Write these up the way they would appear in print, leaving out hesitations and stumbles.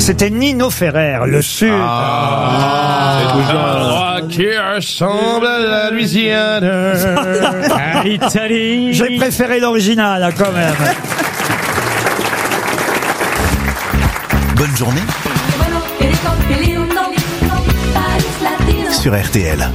C'était Nino Ferrer, le Sud. C'est toujours un endroit qui ressemble à la Louisiane. À l'Italie. J'ai préféré l'original, hein, quand même. Bonne journée sur RTL.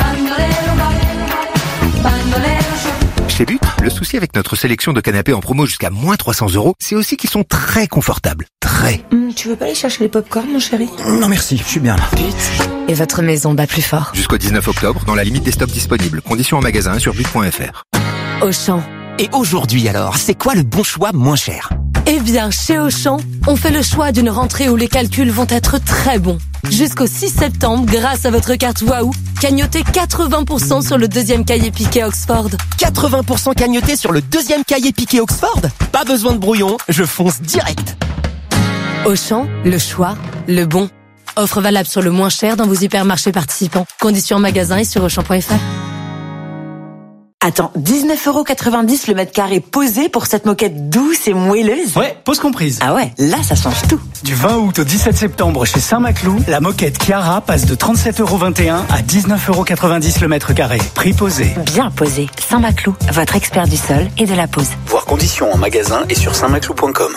Chez But, le souci avec notre sélection de canapés en promo jusqu'à moins 300 €, c'est aussi qu'ils sont très confortables. Très. Tu veux pas aller chercher les pop-corn, mon chéri? Non merci, je suis bien là. Et votre maison bat plus fort. Jusqu'au 19 octobre, dans la limite des stocks disponibles. Conditions en magasin sur but.fr. Auchan. Et aujourd'hui alors, c'est quoi le bon choix moins cher? Eh bien, chez Auchan, on fait le choix d'une rentrée où les calculs vont être très bons. Jusqu'au 6 septembre, grâce à votre carte Waouh, cagnotez 80% sur le deuxième cahier piqué Oxford. 80% cagnoté sur le deuxième cahier piqué Oxford? Pas besoin de brouillon, je fonce direct. Auchan, le choix, le bon. Offre valable sur le moins cher dans vos hypermarchés participants. Conditions en magasin et sur Auchan.fr. Attends, 19,90 € le mètre carré posé pour cette moquette douce et moelleuse? Ouais, pause comprise. Ah ouais, là ça change tout. Du 20 août au 17 septembre chez Saint-Maclou, la moquette Chiara passe de 37,21 € à 19,90 € le mètre carré. Prix posé. Bien posé. Saint-Maclou, votre expert du sol et de la pose. Voir conditions en magasin et sur saintmaclou.com.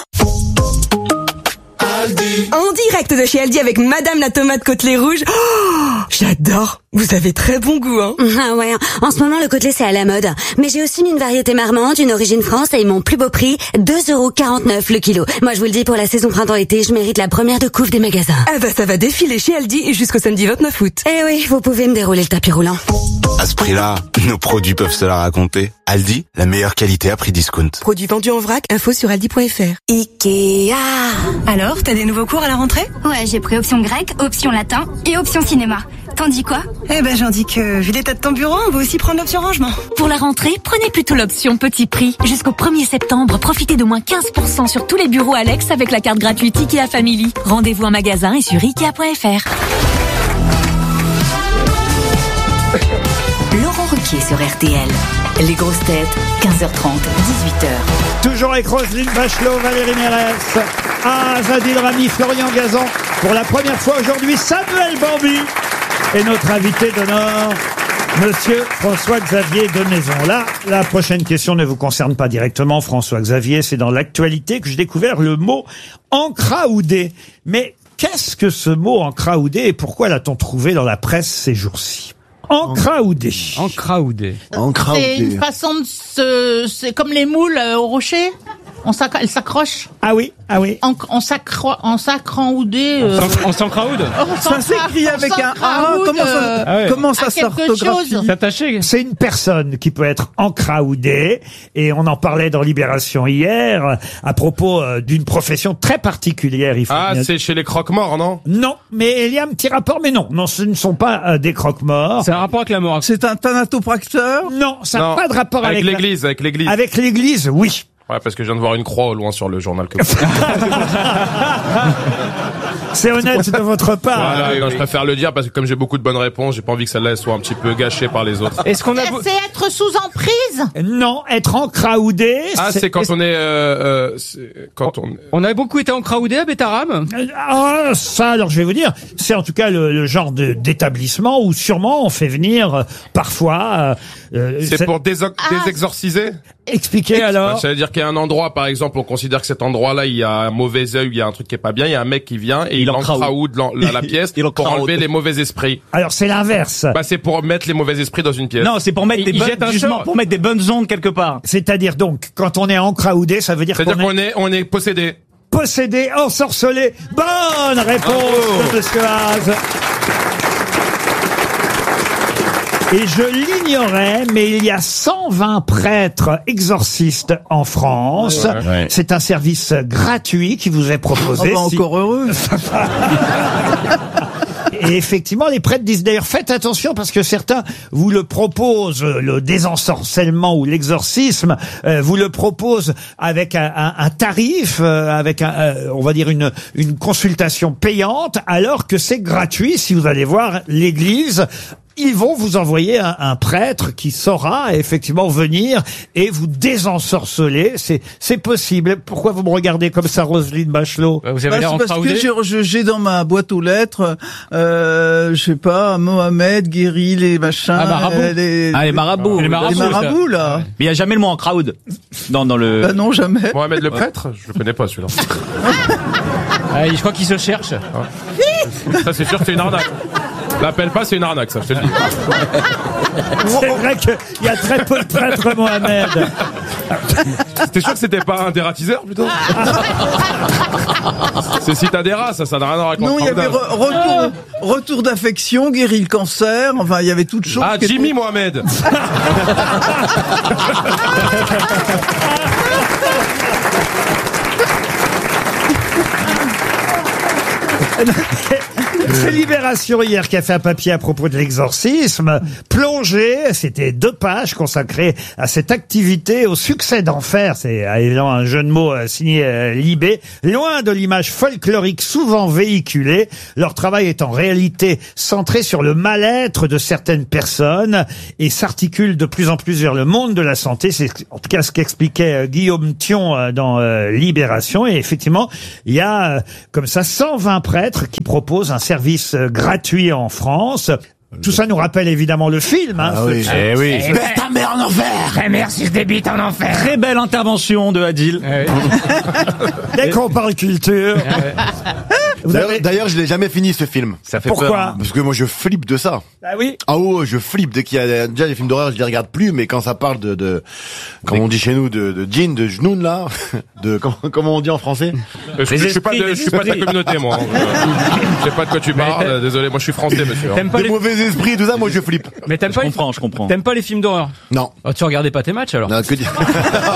En direct de chez Aldi avec Madame la tomate côtelée rouge. Oh, j'adore. Vous avez très bon goût, hein. Ah ouais, en ce moment le côtelé c'est à la mode. Mais j'ai aussi une variété marmande, une origine France et mon plus beau prix, 2,49 € le kilo. Moi je vous le dis, pour la saison printemps-été, je mérite la première de couve des magasins. Ah bah ça va défiler chez Aldi jusqu'au samedi 29 août. Eh oui, vous pouvez me dérouler le tapis roulant. À ce prix-là, nos produits peuvent se la raconter. Aldi, la meilleure qualité à prix discount. Produits vendus en vrac, info sur aldi.fr. Ikea. Alors, t'as des nouveaux cours à la rentrée? Ouais, j'ai pris option grec, option latin et option cinéma. T'en dis quoi? Eh ben j'en dis que, vu l'état de ton bureau, on va aussi prendre l'option rangement. Pour la rentrée, prenez plutôt l'option petit prix. Jusqu'au 1er septembre, profitez de moins 15% sur tous les bureaux Alex avec la carte gratuite Ikea Family. Rendez-vous en magasin et sur Ikea.fr. Laurent Ruquier sur RTL. Les grosses têtes, 15h30, 18h. Toujours avec Roselyne Bachelot, Valérie Mérès, Zadil Rami, Florian Gazan. Pour la première fois aujourd'hui, Samuel Bambi est notre invité d'honneur, Monsieur François-Xavier de Maison. Là, la prochaine question ne vous concerne pas directement, François-Xavier. C'est dans l'actualité que j'ai découvert le mot encraoudé. Mais qu'est-ce que ce mot encraoudé et pourquoi l'a-t-on trouvé dans la presse ces jours-ci? Encraoudé. Encraoudé. C'est une façon de c'est comme les moules au rocher. Elles s'accrochent. Ah oui, ah oui. On s'accraoudé. On s'encraoude. Ça s'écrit avec un A. Comment ça s'orthographie? S'attacher. C'est une personne qui peut être encraoudée. Et on en parlait dans Libération hier à propos d'une profession très particulière. C'est chez les croque-morts, non? Non, mais il y a un petit rapport, mais non. Non, ce ne sont pas des croque-morts. C'est un rapport avec la mort. C'est un thanatopracteur? Non, ça n'a pas de rapport avec l'église. Avec l'église. Avec l'église, oui. Ouais, parce que je viens de voir une croix au loin sur le journal que vous... C'est honnête de votre part. Voilà, non, je préfère le dire parce que comme j'ai beaucoup de bonnes réponses, j'ai pas envie que celle-là soit un petit peu gâchée par les autres. Est-ce qu'on a... C'est être sous emprise? Non, être encraoudé. C'est quand on est... On a beaucoup été encraoudé à Bétarame. Ça, alors je vais vous dire, c'est en tout cas le genre d'établissement où sûrement on fait venir parfois... c'est pour désexorciser? Expliquez alors. Ça veut dire qu'il y a un endroit, par exemple, on considère que cet endroit-là, il y a un mauvais œil, il y a un truc qui est pas bien, il y a un mec qui vient et il encraoude la pièce pour enlever les mauvais esprits. Alors c'est l'inverse. C'est pour mettre les mauvais esprits dans une pièce. Non, c'est pour mettre pour mettre des bonnes ondes quelque part. C'est-à-dire donc, quand on est encraoudé, ça veut dire qu'on est possédé. Possédé, ensorcelé. Bonne réponse de Monsieur Haas. Et je l'ignorais, mais il y a 120 prêtres exorcistes en France. Ouais. C'est un service gratuit qui vous est proposé. Encore heureux. Et effectivement, les prêtres disent d'ailleurs, faites attention parce que certains vous le proposent, le désensorcellement ou l'exorcisme, vous le proposent avec un tarif, avec on va dire une consultation payante, alors que c'est gratuit si vous allez voir l'église ils vont vous envoyer un prêtre qui saura effectivement venir et vous désensorceler. C'est possible. Pourquoi vous me regardez comme ça, Roselyne Bachelot? Vous avez l'air en parce que j'ai dans ma boîte aux lettres, je sais pas, Mohamed, Guéry, les machins. Les marabouts. Les marabouts, là. Mais il n'y a jamais le mot en crowd. Dans le... Bah non, jamais. Mohamed le prêtre? Je le connais pas, celui-là. Je crois qu'il se cherche. Ça, c'est sûr que c'est une arnaque. L'appelle pas, c'est une arnaque, ça, je te le dis. C'est vrai qu'il y a très peu de prêtres, Mohamed. T'es sûr que c'était pas un dératiseur, plutôt? C'est Citadera, ça n'a rien à voir avec non, il y avait retour d'affection, guérit le cancer, enfin, il y avait toutes choses. Ah, Jimmy Mohamed. C'est Libération hier qui a fait un papier à propos de l'exorcisme. Plongé, c'était 2 pages consacrées à cette activité au succès d'enfer. C'est évidemment un jeu de mots signé Libé. Loin de l'image folklorique souvent véhiculée, leur travail est en réalité centré sur le mal-être de certaines personnes et s'articule de plus en plus vers le monde de la santé. C'est en tout cas ce qu'expliquait Guillaume Thion dans Libération. Et effectivement, il y a comme ça 120 prêtres qui proposent un service gratuit en France. Tout ça nous rappelle évidemment le film. Hein, oui. Oui. Ta mère en enfer. Ta mère si je débite en enfer. Très belle intervention de Adil. Dès qu'on parle culture. D'ailleurs, je l'ai jamais fini ce film. Ça fait Pourquoi peur. Parce que moi, je flippe de ça. Ah oui. Ah ouais, je flippe dès qu'il y a déjà les films d'horreur, je les regarde plus, mais quand ça parle comme on dit chez nous, de djinn, de genoun là, de comment on dit en français. Je suis pas de ta communauté, moi. Je sais pas de quoi tu parles. Désolé, moi je suis français, monsieur. T'aimes pas les mauvais esprits, tout ça, moi je flippe. Mais t'aimes pas je comprends. T'aimes pas les films d'horreur? Non. Oh, tu regardais pas tes matchs alors? Non, que dire.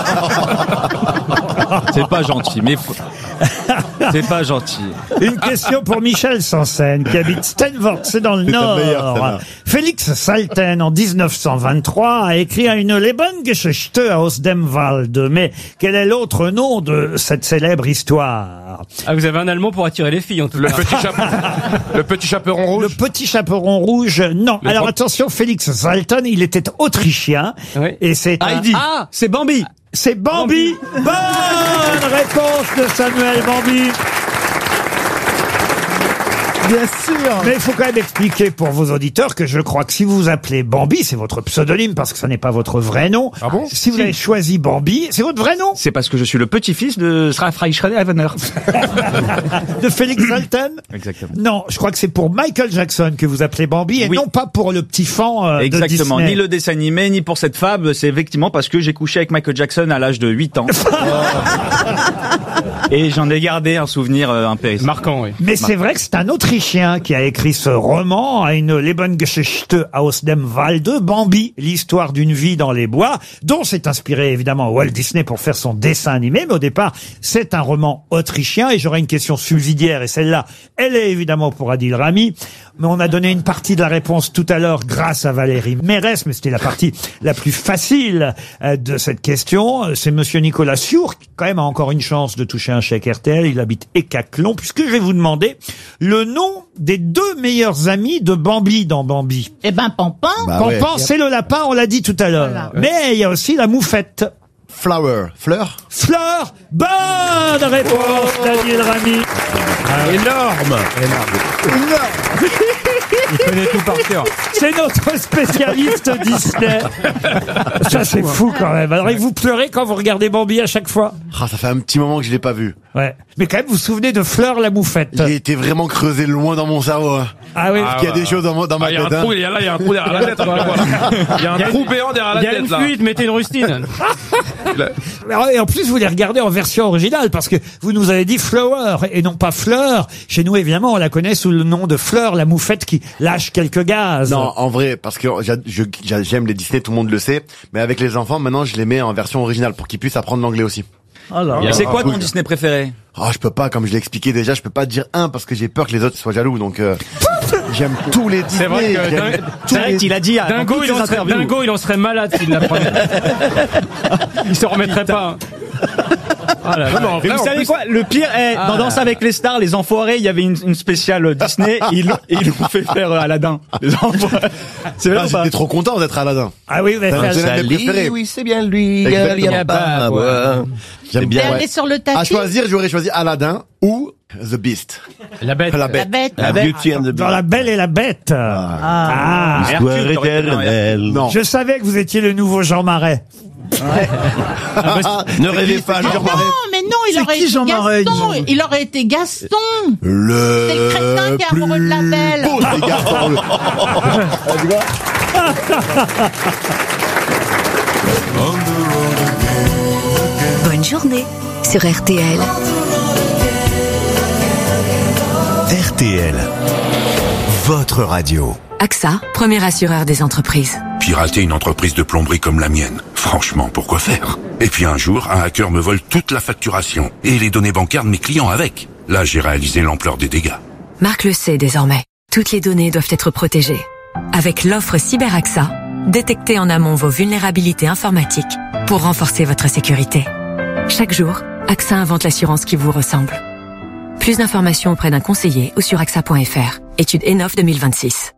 C'est pas gentil, mais c'est pas gentil. Une question pour Michel Sansen, qui habite Stenvort, c'est dans le Nord. Félix Salten, en 1923, a écrit une Lebensgeschichte aus dem Wald. Mais quel est l'autre nom de cette célèbre histoire? Ah, vous avez un allemand pour attirer les filles, en tout cas. Le petit chaperon rouge? Le petit chaperon rouge, non. Alors attention, Félix Salten, il était autrichien. Oui. Et c'est Heidi. Ah, c'est Bambi. C'est Bambi. Bonne réponse de Samuel Bambi. Bien sûr. Mais il faut quand même expliquer pour vos auditeurs que je crois que si vous vous appelez Bambi, c'est votre pseudonyme parce que ça n'est pas votre vrai nom. Ah bon? Si vous avez choisi Bambi, c'est votre vrai nom. C'est parce que je suis le petit-fils de Freischreiber. De Félix Salten. Exactement. Non, je crois que c'est pour Michael Jackson que vous appelez Bambi et non pas pour le petit fan Exactement. de Disney. Ni le dessin animé, ni pour cette fable. C'est effectivement parce que j'ai couché avec Michael Jackson à l'âge de 8 ans. Et j'en ai gardé un souvenir impérissable. Marquant, oui. Mais c'est vrai que c'est un Autrichien qui a écrit ce roman, une Lebensgeschichte aus dem Walde, Bambi, l'histoire d'une vie dans les bois, dont s'est inspiré évidemment Walt Disney pour faire son dessin animé. Mais au départ, c'est un roman autrichien et j'aurai une question subsidiaire et celle-là, elle est évidemment pour Adil Rami. Mais on a donné une partie de la réponse tout à l'heure grâce à Valérie Mérès, mais c'était la partie la plus facile de cette question. C'est monsieur Nicolas Siour qui quand même a encore une chance de toucher un chèque RTL. Il habite Écaclon, puisque je vais vous demander le nom des 2 meilleurs amis de Bambi dans Bambi. Eh ben, Pampan. Pampan, c'est le lapin, on l'a dit tout à l'heure. Voilà. Mais il y a aussi la moufette. Flower. Fleur. Fleur. Bonne réponse d'Adil Rami. Énorme. Il connaît tout par cœur. C'est notre spécialiste Disney. Ça, c'est fou quand même. Alors, et vous pleurez quand vous regardez Bambi à chaque fois? Ah, ça fait un petit moment que je l'ai pas vu. Ouais. Mais quand même, vous vous souvenez de Fleur la moufette? J'ai été vraiment creusé loin dans mon cerveau. Ah oui. Parce qu'il y a des choses dans ma tête. Il y a un trou derrière la tête. Il y a un trou béant derrière la tête. Il y a une fuite, mettez une rustine. Et en plus, vous les regardez en version originale parce que vous nous avez dit Flower et non pas Fleur. Chez nous, évidemment, on la connaît sous le nom de Fleur, la moufette qui lâche quelques gaz. Non, en vrai, parce que j'aime les Disney, tout le monde le sait. Mais avec les enfants, maintenant, je les mets en version originale pour qu'ils puissent apprendre l'anglais aussi. Et c'est quoi ton Disney préféré? Oh, je peux pas, comme je l'ai expliqué déjà, je peux pas dire un parce que j'ai peur que les autres soient jaloux, donc j'aime tous les Disney. C'est vrai qu'il a dit Dingo, il en serait malade s'il l'apprenait. Il se remettrait pas. Non, mais vous savez quoi? Le pire est, dans Danse avec les stars, les enfoirés, il y avait une spéciale Disney, ils l'ont fait faire Aladdin. Les enfoirés. C'est vrai. J'étais trop content d'être Aladdin. Ah oui, vous avez fait Aladdin. Oui, c'est bien lui. J'aime bien. Elle est sur le tapis. À choisir, j'aurais choisi Aladdin ou The Beast. La Bête. La Bête. Dans La Belle et la Bête. Histoire éternelle. Non. Je savais que vous étiez le nouveau Jean Marais. Ne rêvez pas, Jean Marais. Non, mais non, il aurait été Gaston. Il aurait été Gaston. C'est le crétin qui est amoureux de la Belle. Beau, c'est Gaston. Bonne journée sur RTL. RTL, votre radio. AXA, premier assureur des entreprises. Pirater une entreprise de plomberie comme la mienne, franchement, pourquoi faire? Et puis un jour, un hacker me vole toute la facturation et les données bancaires de mes clients avec. Là, j'ai réalisé l'ampleur des dégâts. Marc le sait désormais. Toutes les données doivent être protégées. Avec l'offre CyberAXA, détectez en amont vos vulnérabilités informatiques pour renforcer votre sécurité. Chaque jour, AXA invente l'assurance qui vous ressemble. Plus d'informations auprès d'un conseiller ou sur axa.fr. Étude ENOF 2026.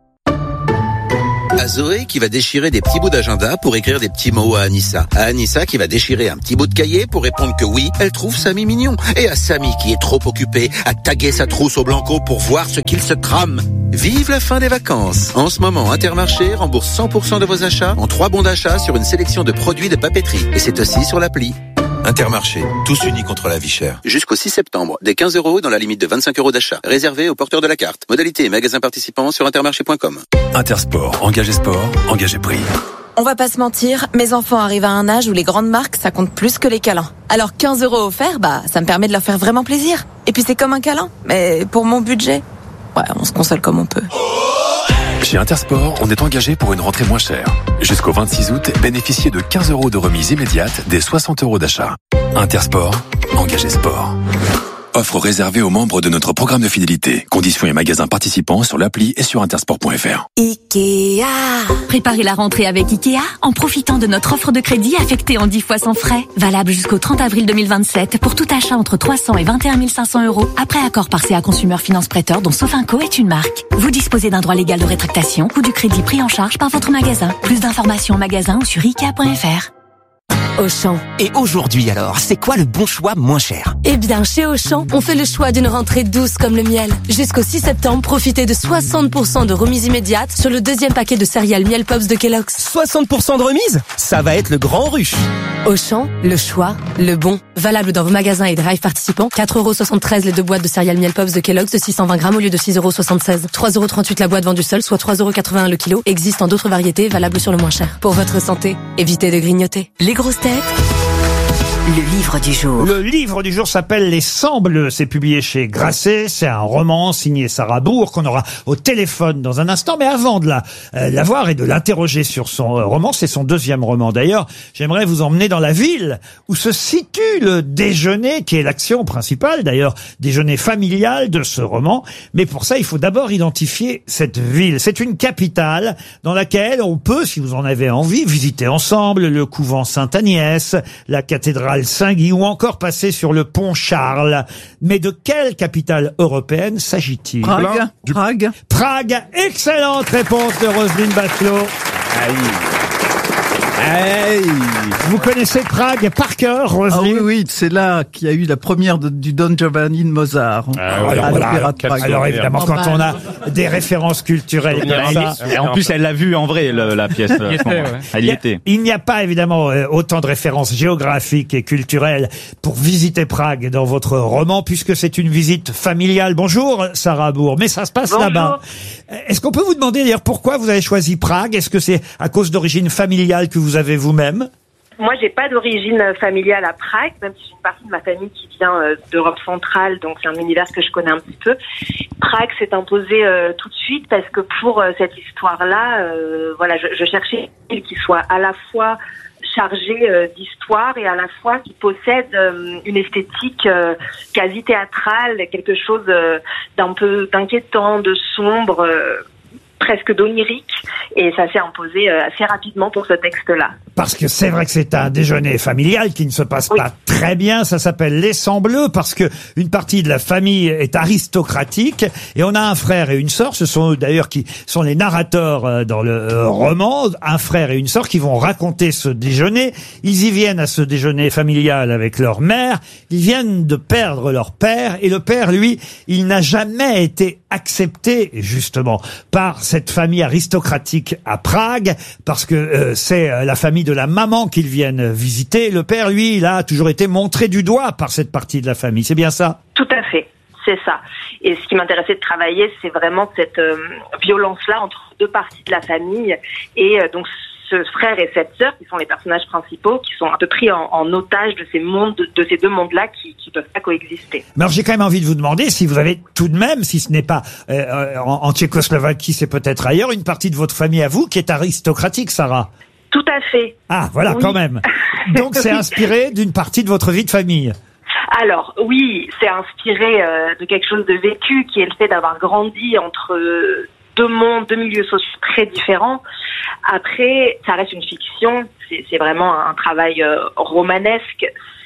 À Zoé qui va déchirer des petits bouts d'agenda pour écrire des petits mots à Anissa. À Anissa qui va déchirer un petit bout de cahier pour répondre que oui, elle trouve Samy mignon. Et à Samy qui est trop occupé à taguer sa trousse au blanco pour voir ce qu'il se trame. Vive la fin des vacances. En ce moment, Intermarché rembourse 100% de vos achats en 3 bons d'achat sur une sélection de produits de papeterie. Et c'est aussi sur l'appli. Intermarché, tous unis contre la vie chère. Jusqu'au 6 septembre, des 15 € dans la limite de 25 € d'achat. Réservé aux porteurs de la carte. Modalité et magasins participants sur intermarché.com. Intersport, engagé sport, engagé prix. On va pas se mentir, mes enfants arrivent à un âge où les grandes marques, ça compte plus que les câlins. Alors 15 € offerts, ça me permet de leur faire vraiment plaisir. Et puis c'est comme un câlin, mais pour mon budget, ouais, on se console comme on peut. Chez Intersport, on est engagé pour une rentrée moins chère. Jusqu'au 26 août, bénéficiez de 15 € de remise immédiate des 60 € d'achat. Intersport, engagé sport. Offre réservée aux membres de notre programme de fidélité. Conditions et magasins participants sur l'appli et sur intersport.fr. Ikea. Préparez la rentrée avec Ikea en profitant de notre offre de crédit affectée en 10 fois sans frais. Valable jusqu'au 30 avril 2027 pour tout achat entre 300 et 21 500 €. Après accord par CA Consumer Finance Prêteur dont Sofinco est une marque. Vous disposez d'un droit légal de rétractation ou du crédit pris en charge par votre magasin. Plus d'informations en magasin ou sur Ikea.fr. Auchan. Et aujourd'hui alors, c'est quoi le bon choix moins cher? Eh bien, chez Auchan, on fait le choix d'une rentrée douce comme le miel. Jusqu'au 6 septembre, profitez de 60% de remise immédiate sur le deuxième paquet de céréales Miel Pops de Kellogg's. 60% de remise? Ça va être le grand rush. Auchan, le choix, le bon. Valable dans vos magasins et drive participants. 4,73 € les 2 boîtes de céréales Miel Pops de Kellogg's de 620 grammes au lieu de 6,76 €. 3,38 € la boîte vendue seule, soit 3,81 € le kilo. Existe en d'autres variétés, valables sur le moins cher. Pour votre santé, évitez de grignoter. Les grosses têtes. Le livre du jour. Le livre du jour s'appelle Les Sembles. C'est publié chez Grasset. C'est un roman signé Sarah Bourg qu'on aura au téléphone dans un instant. Mais avant de la voir et de l'interroger sur son roman, c'est son deuxième roman d'ailleurs, j'aimerais vous emmener dans la ville où se situe le déjeuner, qui est l'action principale d'ailleurs, déjeuner familial de ce roman. Mais pour ça, il faut d'abord identifier cette ville. C'est une capitale dans laquelle on peut, si vous en avez envie, visiter ensemble le couvent Sainte-Agnès, la cathédrale Saint-Guy ou encore passer sur le pont Charles. Mais de quelle capitale européenne s'agit-il? Prague. Excellente réponse de Roselyne Bachelot. Vous connaissez Prague par cœur, Roselyne? Oui, c'est là qu'il y a eu la première du Don Giovanni de Mozart. Alors évidemment, quand on a des références culturelles comme ça. Et en plus, elle l'a vu en vrai, la pièce. Elle y était. Il n'y a pas évidemment autant de références géographiques et culturelles pour visiter Prague dans votre roman, puisque c'est une visite familiale. Bonjour, Sarah Bourg. Mais ça se passe là-bas. Est-ce qu'on peut vous demander d'ailleurs pourquoi vous avez choisi Prague? Est-ce que c'est à cause d'origine familiale que vous avez vous-même? Moi, j'ai pas d'origine familiale à Prague, même si j'ai une partie de ma famille qui vient d'Europe centrale, donc c'est un univers que je connais un petit peu. Prague s'est imposé tout de suite parce que pour cette histoire-là, je cherchais une ville qui soit à la fois chargée d'histoire et à la fois qui possède une esthétique quasi théâtrale, quelque chose d'un peu d'inquiétant, de sombre. presque d'onirique, et ça s'est imposé assez rapidement pour ce texte-là. Parce que c'est vrai que c'est un déjeuner familial qui ne se passe pas très bien. Ça s'appelle Les Sangs Bleus parce que une partie de la famille est aristocratique et on a un frère et une sœur. Ce sont eux d'ailleurs qui sont les narrateurs dans le roman. Un frère et une sœur qui vont raconter ce déjeuner. Ils y viennent à ce déjeuner familial avec leur mère. Ils viennent de perdre leur père et le père, lui, il n'a jamais été accepté justement par cette famille aristocratique à Prague parce que c'est la famille de la maman qu'ils viennent visiter. Le père, lui, il a toujours été montré du doigt par cette partie de la famille. C'est bien ça? Tout à fait, c'est ça. Et ce qui m'intéressait de travailler, c'est vraiment cette violence-là entre deux parties de la famille et donc ce frère et cette sœur qui sont les personnages principaux, qui sont un peu pris en otage de ces deux mondes-là qui peuvent pas coexister. Mais alors j'ai quand même envie de vous demander si vous avez tout de même, si ce n'est pas en Tchécoslovaquie, c'est peut-être ailleurs, une partie de votre famille à vous qui est aristocratique, Sarah. Tout à fait. Ah, voilà, oui. Quand même. Donc c'est inspiré d'une partie de votre vie de famille. Alors oui, c'est inspiré de quelque chose de vécu qui est le fait d'avoir grandi entre deux mondes, deux milieux sociaux très différents. Après, ça reste une fiction, c'est vraiment un travail romanesque,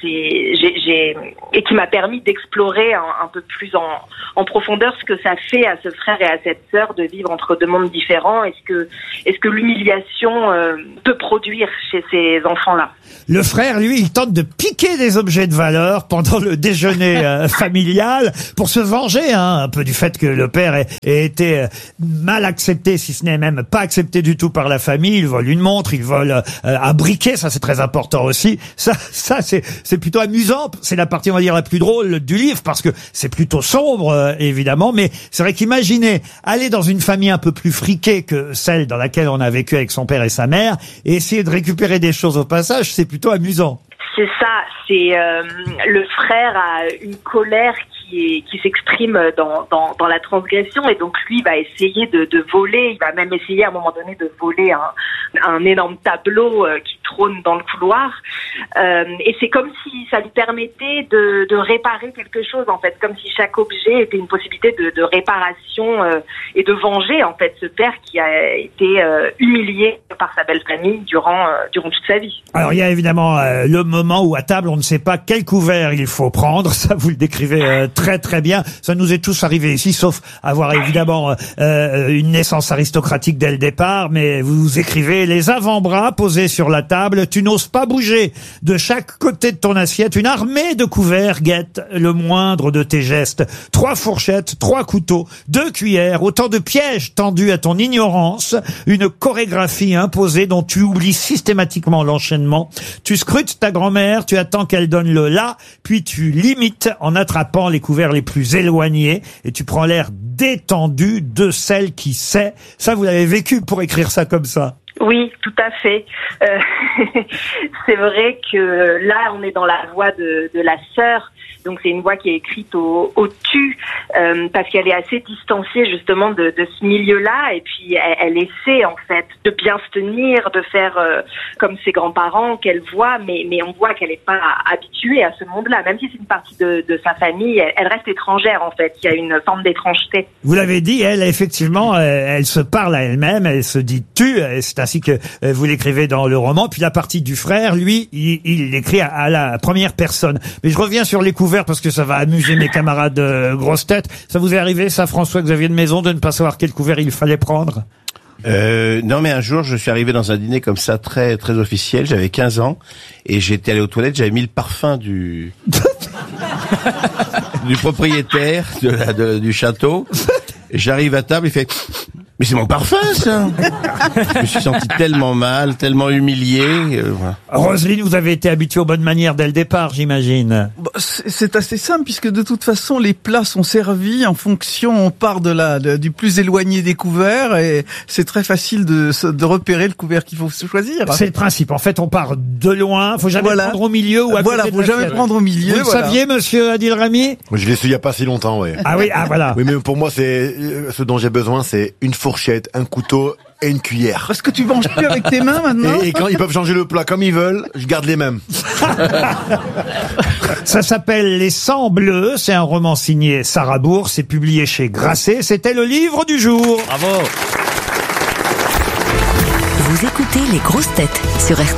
et qui m'a permis d'explorer un peu plus en profondeur ce que ça fait à ce frère et à cette sœur de vivre entre deux mondes différents. Est-ce que l'humiliation peut produire chez ces enfants-là? Le frère, lui, il tente de piquer des objets de valeur pendant le déjeuner familial pour se venger un peu du fait que le père ait été mal accepté, si ce n'est même pas accepté du tout par la famille. Il vole une montre, il vole un briquet, ça c'est très important aussi. Ça c'est plutôt amusant. C'est la partie, on va dire, la plus drôle du livre parce que c'est plutôt sombre, évidemment. Mais c'est vrai qu'imaginez aller dans une famille un peu plus friquée que celle dans laquelle on a vécu avec son père et sa mère et essayer de récupérer des choses au passage, c'est plutôt amusant. C'est ça, c'est le frère a une colère qui s'exprime dans la transgression et donc lui va essayer de voler, il va même essayer à un moment donné de voler un énorme tableau qui trône dans le couloir et c'est comme si ça lui permettait de réparer quelque chose en fait, comme si chaque objet était une possibilité de réparation et de venger en fait ce père qui a été humilié par sa belle famille durant toute sa vie. Alors il y a évidemment le moment où à table on ne sait pas quel couvert il faut prendre, ça vous le décrivez très très bien, ça nous est tous arrivé ici sauf avoir évidemment une naissance aristocratique dès le départ, mais vous écrivez les avant-bras posés sur la table, tu n'oses pas bouger, de chaque côté de ton assiette une armée de couverts guette le moindre de tes gestes, 3 fourchettes, 3 couteaux, 2 cuillères, autant de pièges tendus à ton ignorance, une chorégraphie imposée dont tu oublies systématiquement l'enchaînement, tu scrutes ta grand-mère, tu attends qu'elle donne le là, puis tu limites en attrapant les couverts les plus éloignés et tu prends l'air détendu de celle qui sait. Ça, vous l'avez vécu pour écrire ça comme ça? Oui, tout à fait. C'est vrai que là, on est dans la voix de la sœur. Donc c'est une voix qui est écrite au tu, parce qu'elle est assez distanciée justement de ce milieu-là, et puis elle essaie en fait de bien se tenir, de faire comme ses grands-parents qu'elle voit, mais on voit qu'elle n'est pas habituée à ce monde-là, même si c'est une partie de sa famille, elle reste étrangère en fait, il y a une forme d'étrangeté. Vous l'avez dit, elle effectivement, elle se parle à elle-même, elle se dit tu, c'est ainsi que vous l'écrivez dans le roman, puis la partie du frère, lui, il l'écrit à la première personne. Mais je reviens sur les couverts parce que ça va amuser mes camarades grosses têtes. Ça vous est arrivé, ça, François-Xavier de Maison, de ne pas savoir quel couvert il fallait prendre? Non, mais un jour, je suis arrivé dans un dîner comme ça, très très officiel. J'avais 15 ans et j'étais allé aux toilettes. J'avais mis le parfum du propriétaire du château. J'arrive à table, il fait: mais c'est mon parfum, ça. Je me suis senti tellement mal, tellement humilié. Voilà. Roselyne, vous avez été habituée aux bonnes manières dès le départ, j'imagine. C'est assez simple, puisque de toute façon, les plats sont servis en fonction, on part du plus éloigné des couverts, et c'est très facile de repérer le couvert qu'il faut choisir. C'est le principe. En fait, on part de loin, faut jamais prendre au milieu ou à côté de faut jamais prendre au milieu. Vous le saviez, monsieur Adil Rami? Je l'ai su il y a pas si longtemps, oui. Ah oui, voilà. Oui, mais pour moi, c'est ce dont j'ai besoin, c'est une fourchette, un couteau et une cuillère. Parce que tu manges plus avec tes mains maintenant. Et quand ils peuvent changer le plat comme ils veulent, je garde les mêmes. Ça s'appelle Les Sangs Bleus, c'est un roman signé Sarah Bourg, c'est publié chez Grasset, c'était le livre du jour. Bravo. Vous écoutez les grosses têtes sur RTL.